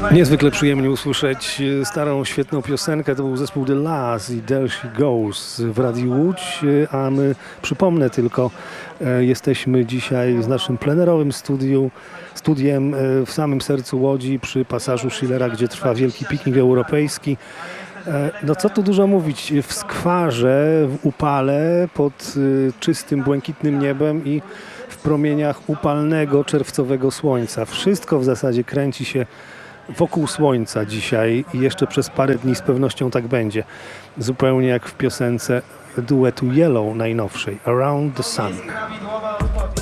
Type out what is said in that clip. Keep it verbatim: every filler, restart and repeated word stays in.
Niezwykle przyjemnie usłyszeć starą, świetną piosenkę. To był zespół The La's i There She Goes w Radiu Łódź, a my, przypomnę tylko, jesteśmy dzisiaj z naszym plenerowym studiu, studiem w samym sercu Łodzi przy pasażu Schillera, gdzie trwa wielki piknik europejski. No co tu dużo mówić, w skwarze, w upale, pod czystym, błękitnym niebem i w promieniach upalnego, czerwcowego słońca. Wszystko w zasadzie kręci się wokół słońca dzisiaj i jeszcze przez parę dni z pewnością tak będzie. Zupełnie jak w piosence duetu Yellow najnowszej, Around the Sun. Prawidłowa